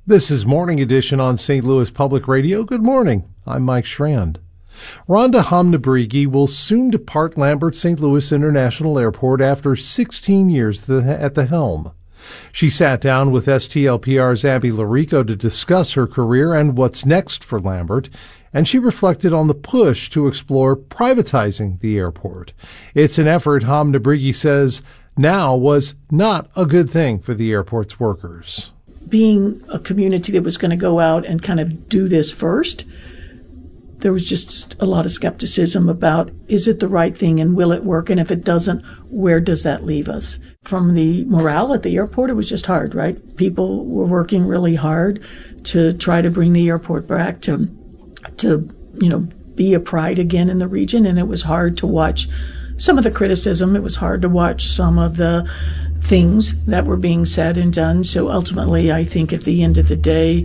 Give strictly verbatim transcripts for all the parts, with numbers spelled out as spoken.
This is Morning Edition on Saint Louis Public Radio. Good morning. I'm Mike Schrand. Rhonda Hamnabrigi will soon depart Lambert Saint Louis International Airport after sixteen years at the helm. She sat down with S T L P R's Abby Larico to discuss her career and what's next for Lambert, and she reflected on the push to explore privatizing the airport. It's an effort Hamnabrigi says now was not a good thing for the airport's workers. Being a community that was going to go out and kind of do this first, there was just a lot of skepticism about, is it the right thing and will it work? And if it doesn't, where does that leave us? From the morale at the airport, it was just hard, right? People were working really hard to try to bring the airport back to, to, you know, be a pride again in the region. And it was hard to watch some of the criticism. It was hard to watch some of the things that were being said and done. So ultimately, I think at the end of the day,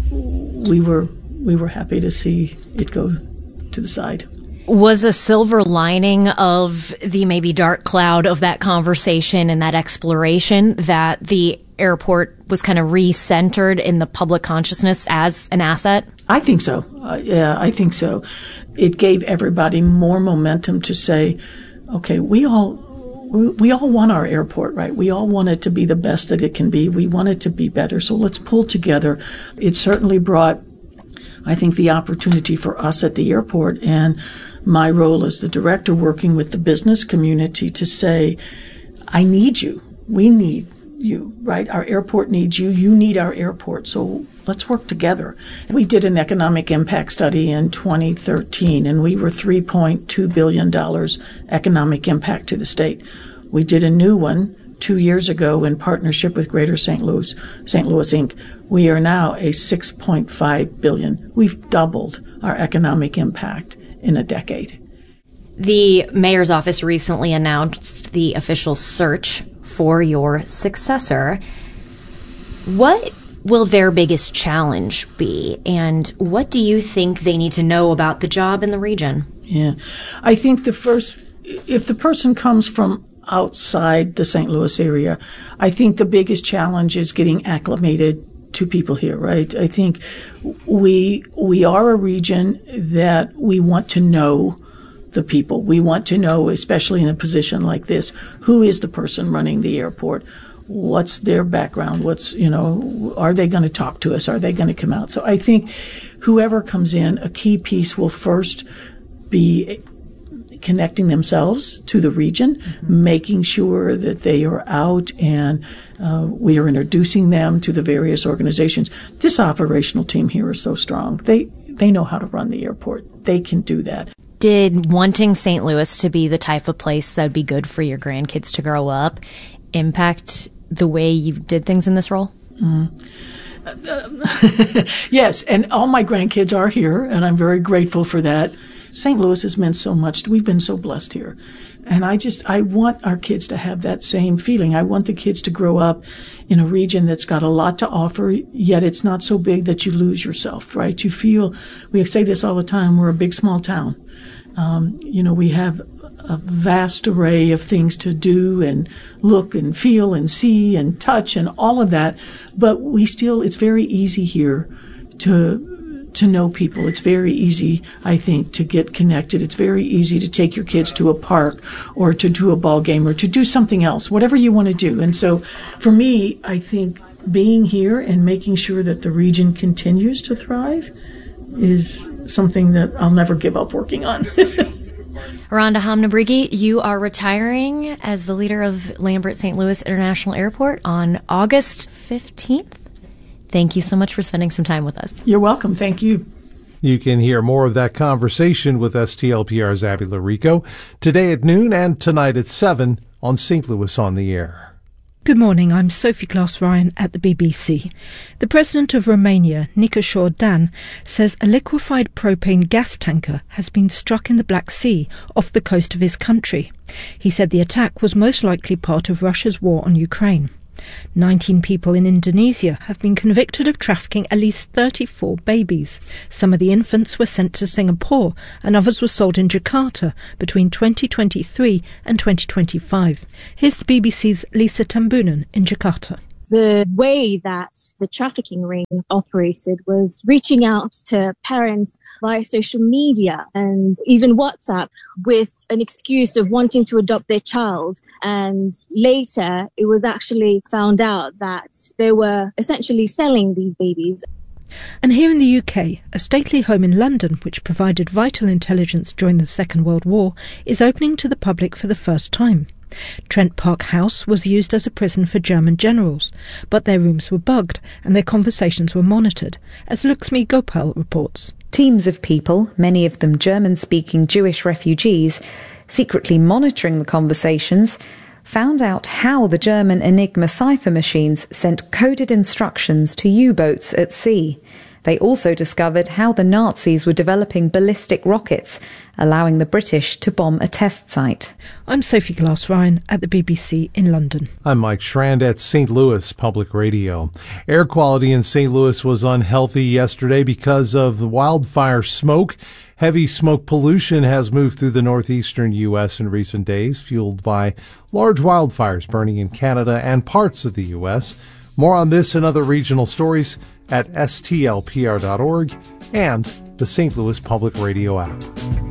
we were we were happy to see it go to the side. Was a silver lining of the maybe dark cloud of that conversation and that exploration that the airport was kind of re-centered in the public consciousness as an asset? I think so. Uh, yeah, I think so. It gave everybody more momentum to say, okay, we all we, we all want our airport, right? We all want it to be the best that it can be. We want it to be better. So let's pull together. It certainly brought, I think, the opportunity for us at the airport and my role as the director working with the business community to say, I need you. We need you, right? Our airport needs you. You need our airport. So let's work together. We did an economic impact study in twenty thirteen, and we were three point two billion dollars economic impact to the state. We did a new one two years ago in partnership with Greater Saint Louis, Saint Louis Incorporated. We are now a six point five billion dollars. We've doubled our economic impact in a decade. The mayor's office recently announced the official search for your successor. What will their biggest challenge be, and what do you think they need to know about the job in the region? Yeah, I think the first, if the person comes from outside the Saint Louis area, I think the biggest challenge is getting acclimated to people here, right? I think we we are a region that we want to know the people. We want to know, especially in a position like this, who is the person running the airport? What's their background? What's, you know, are they going to talk to us? Are they going to come out? So I think whoever comes in, a key piece will first be connecting themselves to the region, mm-hmm. making sure that they are out and uh, we are introducing them to the various organizations. This operational team here is so strong. They they know how to run the airport. They can do that. Did wanting Saint Louis to be the type of place that would be good for your grandkids to grow up impact the way you did things in this role? Mm. Uh, yes, and all my grandkids are here, and I'm very grateful for that. Saint Louis has meant so much. We've been so blessed here. And I just, I want our kids to have that same feeling. I want the kids to grow up in a region that's got a lot to offer, yet it's not so big that you lose yourself, right? You feel, we say this all the time, we're a big, small town. Um, you know, we have a vast array of things to do and look and feel and see and touch and all of that. But we still, it's very easy here to to know people. It's very easy, I think, to get connected. It's very easy to take your kids to a park or to do a ball game or to do something else, whatever you want to do. And so for me, I think being here and making sure that the region continues to thrive is something that I'll never give up working on. Rhonda Hamnabrigi, you are retiring as the leader of Lambert Saint Louis International Airport on August fifteenth. Thank you so much for spending some time with us. You're welcome. Thank you. You can hear more of that conversation with S T L P R's Abby Larico today at noon and tonight at seven on Saint Louis on the Air. Good morning, I'm Sophie Glass-Ryan at the B B C. The President of Romania, Nicolae Dan, says a liquefied propane gas tanker has been struck in the Black Sea off the coast of his country. He said the attack was most likely part of Russia's war on Ukraine. Nineteen people in Indonesia have been convicted of trafficking at least thirty-four babies. Some of the infants were sent to Singapore and others were sold in Jakarta between twenty twenty-three and twenty twenty-five. Here's the B B C's Lisa Tambunan in Jakarta. The way that the trafficking ring operated was reaching out to parents via social media and even WhatsApp with an excuse of wanting to adopt their child. And later, it was actually found out that they were essentially selling these babies. And here in the U K, a stately home in London, which provided vital intelligence during the Second World War, is opening to the public for the first time. Trent Park House was used as a prison for German generals, but their rooms were bugged and their conversations were monitored, as Luxmi Gopal reports. Teams of people, many of them German-speaking Jewish refugees, secretly monitoring the conversations, found out how the German Enigma cipher machines sent coded instructions to U-boats at sea. They also discovered how the Nazis were developing ballistic rockets, allowing the British to bomb a test site. I'm Sophie Glass-Ryan at the B B C in London. I'm Mike Schrand at Saint Louis Public Radio. Air quality in Saint Louis was unhealthy yesterday because of the wildfire smoke. Heavy smoke pollution has moved through the northeastern U S in recent days, fueled by large wildfires burning in Canada and parts of the U S. More on this and other regional stories at S T L P R dot org and the Saint Louis Public Radio app.